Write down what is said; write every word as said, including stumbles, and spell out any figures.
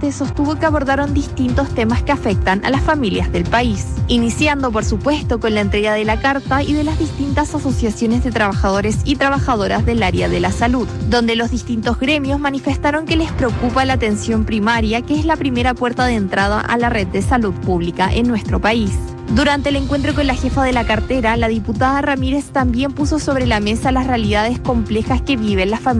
presidente sostuvo que abordaron distintos temas que afectan a las familias del país, iniciando por supuesto con la entrega de la carta y de las distintas asociaciones de trabajadores y trabajadoras del área de la salud, donde los distintos gremios manifestaron que les preocupa la atención primaria, que es la primera puerta de entrada a la red de salud pública en nuestro país. Durante el encuentro con la jefa de la cartera, la diputada Ramírez también puso sobre la mesa las realidades complejas que viven las familias